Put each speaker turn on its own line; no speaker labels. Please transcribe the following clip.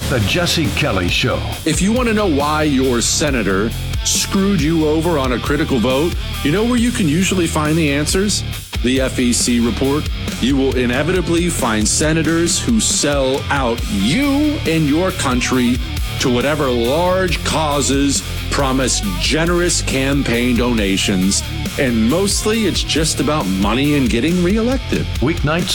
The Jesse Kelly Show.
If you want to know why your senator screwed you over on a critical vote, you know where you can usually find the answers? The FEC report. You will inevitably find senators who sell out you and your country to whatever large causes, promise generous campaign donations, and mostly it's just about money and getting reelected.
Weeknights